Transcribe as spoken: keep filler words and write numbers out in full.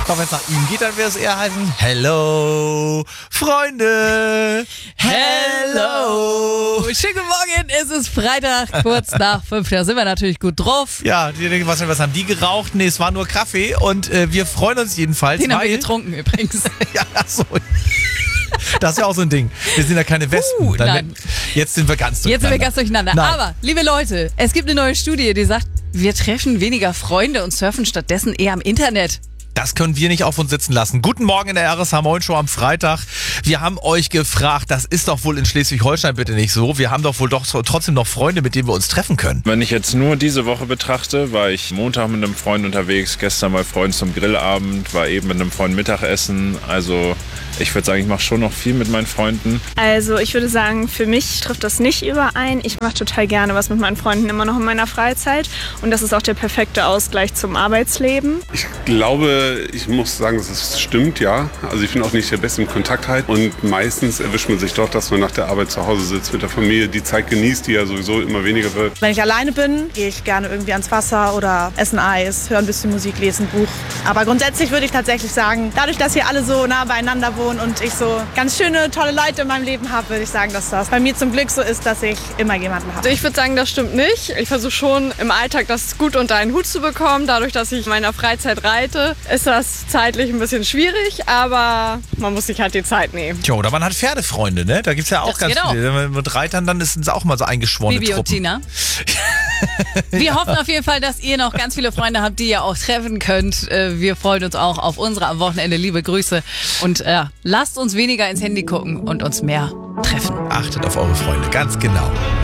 Doch wenn es nach ihm geht, dann wäre es eher heißen, hello, Freunde. Hello. Schönen guten Morgen, es ist Freitag, kurz nach fünf. Da sind wir natürlich gut drauf. Ja, die denken, was, was haben die geraucht? Nee, es war nur Kaffee und äh, wir freuen uns jedenfalls. Den haben wir weil- getrunken übrigens. Ja, so. Das ist ja auch so ein Ding. Wir sind ja keine Wespen. Uh, Dann- nein. Jetzt sind wir ganz Jetzt sind wir durcheinander. ganz durcheinander. Nein. Aber, liebe Leute, es gibt eine neue Studie, die sagt, wir treffen weniger Freunde und surfen stattdessen eher am Internet. Das können wir nicht auf uns sitzen lassen. Guten Morgen in der R S H Moin Show am Freitag. Wir haben euch gefragt, das ist doch wohl in Schleswig-Holstein bitte nicht so. Wir haben doch wohl doch so- trotzdem noch Freunde, mit denen wir uns treffen können. Wenn ich jetzt nur diese Woche betrachte, war ich Montag mit einem Freund unterwegs, gestern mal Freund zum Grillabend, war eben mit einem Freund Mittagessen. Also ich würde sagen, ich mache schon noch viel mit meinen Freunden. Also ich würde sagen, für mich trifft das nicht überein. Ich mache total gerne was mit meinen Freunden immer noch in meiner Freizeit. Und das ist auch der perfekte Ausgleich zum Arbeitsleben. Ich glaube, ich muss sagen, dass es stimmt, ja. Also ich bin auch nicht der Beste im Kontakt halt. Und meistens erwischt man sich doch, dass man nach der Arbeit zu Hause sitzt, mit der Familie, die Zeit genießt, die ja sowieso immer weniger wird. Wenn ich alleine bin, gehe ich gerne irgendwie ans Wasser oder essen Eis, höre ein bisschen Musik, lese ein Buch. Aber grundsätzlich würde ich tatsächlich sagen, dadurch, dass hier alle so nah beieinander wohnen und ich so ganz schöne, tolle Leute in meinem Leben habe, würde ich sagen, dass das bei mir zum Glück so ist, dass ich immer jemanden habe. Also ich würde sagen, das stimmt nicht. Ich versuche schon im Alltag das gut unter einen Hut zu bekommen. Dadurch, dass ich in meiner Freizeit reite, ist das zeitlich ein bisschen schwierig, aber man muss sich halt die Zeit nehmen. Tja, oder man hat Pferdefreunde, ne? Da gibt's ja auch Das ganz geht auch. viele. Mit Reitern, dann sind es auch mal so eingeschworene Bibi und Truppen. Tina. Wir hoffen auf jeden Fall, dass ihr noch ganz viele Freunde habt, die ihr auch treffen könnt. Äh, Wir freuen uns auch auf unsere am Wochenende. Liebe Grüße. Und äh, lasst uns weniger ins Handy gucken und uns mehr treffen. Achtet auf eure Freunde, ganz genau.